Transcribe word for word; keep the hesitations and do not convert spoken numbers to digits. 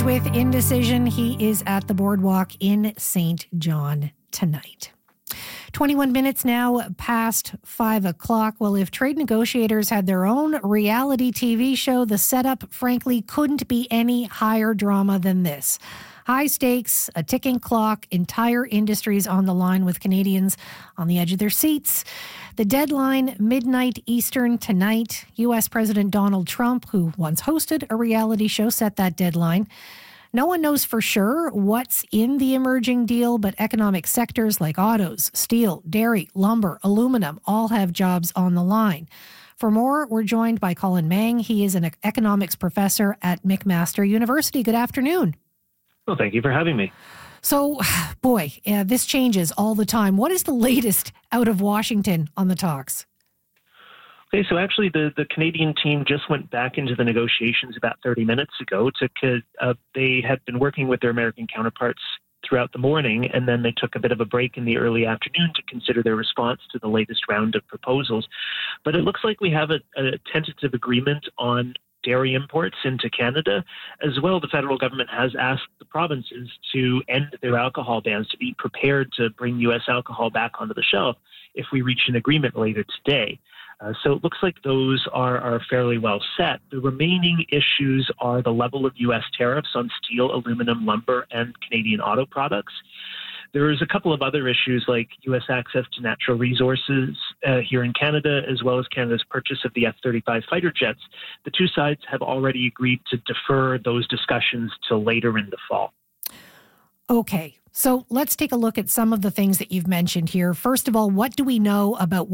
with indecision. He is at the boardwalk in Saint John tonight. twenty-one minutes now past five o'clock. Well, if trade negotiators had their own reality T V show, the setup, frankly, couldn't be any higher drama than this. High stakes, a ticking clock, entire industries on the line with Canadians on the edge of their seats. The deadline, midnight Eastern tonight. U S President Donald Trump, who once hosted a reality show, set that deadline. No one knows for sure what's in the emerging deal, but economic sectors like autos, steel, dairy, lumber, aluminum all have jobs on the line. For more, we're joined by Colin Mang. He is an economics professor at McMaster University. Good afternoon. Well, thank you for having me. So, boy, uh, this changes all the time. What is the latest out of Washington on the talks? Okay, so actually the, the Canadian team just went back into the negotiations about thirty minutes ago. To, uh, they had been working with their American counterparts throughout the morning, and then they took a bit of a break in the early afternoon to consider their response to the latest round of proposals. But it looks like we have a, a tentative agreement on dairy imports into Canada. As well, the federal government has asked the provinces to end their alcohol bans, to be prepared to bring U S alcohol back onto the shelf if we reach an agreement later today. Uh, so it looks like those are, are fairly well set. The remaining issues are the level of U S tariffs on steel, aluminum, lumber, and Canadian auto products. There's a couple of other issues like U S access to natural resources uh, here in Canada, as well as Canada's purchase of the F thirty-five fighter jets. The two sides have already agreed to defer those discussions till later in the fall. Okay, so let's take a look at some of the things that you've mentioned here. First of all, what do we know about